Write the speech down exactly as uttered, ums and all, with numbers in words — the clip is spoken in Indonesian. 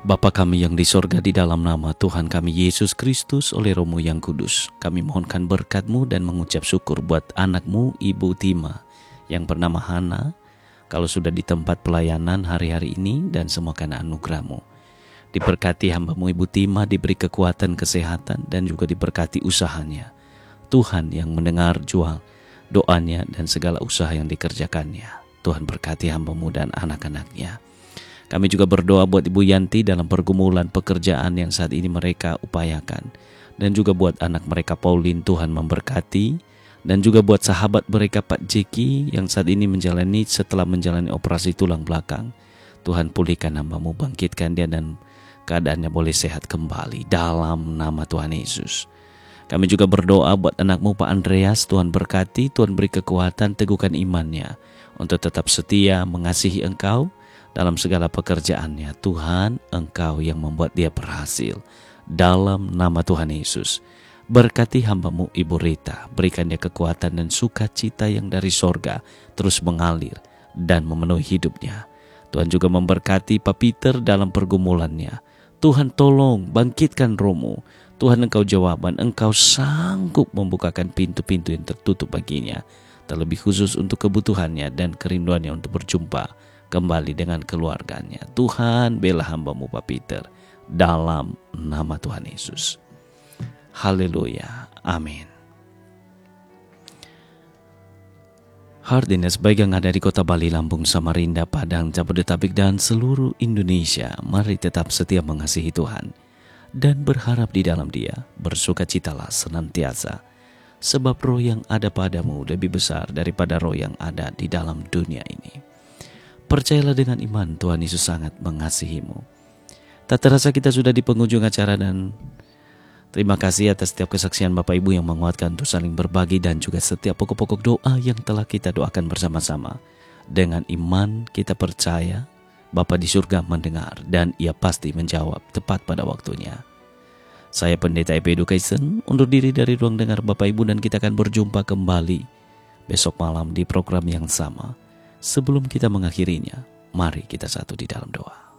Bapa kami yang di sorga, di dalam nama Tuhan kami Yesus Kristus oleh Roh-Mu yang kudus, kami mohonkan berkat-Mu dan mengucap syukur buat anak-Mu Ibu Tima yang bernama Hana, kalau sudah di tempat pelayanan hari-hari ini, dan semua karena anugerah-Mu. Diberkati hamba-Mu Ibu Tima, diberi kekuatan, kesehatan, dan juga diberkati usahanya. Tuhan yang mendengar jual doanya dan segala usaha yang dikerjakannya. Tuhan berkati hamba-Mu dan anak-anaknya. Kami juga berdoa buat Ibu Yanti dalam pergumulan pekerjaan yang saat ini mereka upayakan. Dan juga buat anak mereka Pauline, Tuhan memberkati. Dan juga buat sahabat mereka Pak Jeki yang saat ini menjalani setelah menjalani operasi tulang belakang. Tuhan pulihkan hamba-Mu, bangkitkan dia dan keadaannya boleh sehat kembali dalam nama Tuhan Yesus. Kami juga berdoa buat anak-Mu Pak Andreas, Tuhan berkati, Tuhan beri kekuatan, teguhkan imannya untuk tetap setia mengasihi Engkau dalam segala pekerjaannya. Tuhan, Engkau yang membuat dia berhasil. Dalam nama Tuhan Yesus, berkati hamba-Mu Ibu Rita, berikan dia kekuatan dan sukacita yang dari sorga terus mengalir dan memenuhi hidupnya. Tuhan juga memberkati Pak Peter dalam pergumulannya. Tuhan tolong bangkitkan Roh-Mu. Tuhan, Engkau jawaban, Engkau sanggup membukakan pintu-pintu yang tertutup baginya, terlebih khusus untuk kebutuhannya dan kerinduannya untuk berjumpa kembali dengan keluarganya. Tuhan, bela hamba-Mu Pak Peter dalam nama Tuhan Yesus. Haleluya. Amin. Hardiness baik yang ada di kota Bali, Lampung, Samarinda, Padang, Jabodetabek, dan seluruh Indonesia, mari tetap setia mengasihi Tuhan dan berharap di dalam Dia. Bersukacitalah senantiasa, sebab roh yang ada padamu lebih besar daripada roh yang ada di dalam dunia ini. Percayalah dengan iman, Tuhan Yesus sangat mengasihimu. Tak terasa kita sudah di penghujung acara, dan terima kasih atas setiap kesaksian Bapak Ibu yang menguatkan untuk saling berbagi, dan juga setiap pokok-pokok doa yang telah kita doakan bersama-sama. Dengan iman kita percaya Bapa di surga mendengar dan Ia pasti menjawab tepat pada waktunya. Saya Pendeta E P Education undur diri dari ruang dengar Bapak Ibu, dan kita akan berjumpa kembali besok malam di program yang sama. Sebelum kita mengakhirinya, mari kita satu di dalam doa.